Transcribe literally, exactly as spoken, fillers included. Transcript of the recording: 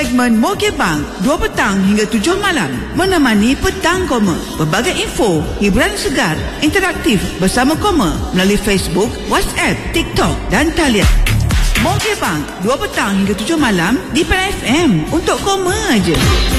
segmen Moge Bang dua petang hingga tujuh malam menemani Petang Koma. Berbagai info, hiburan segar, interaktif bersama Koma melalui Facebook, WhatsApp, TikTok dan talian. Moge Bang dua petang hingga tujuh malam di Pan F M untuk Koma aja.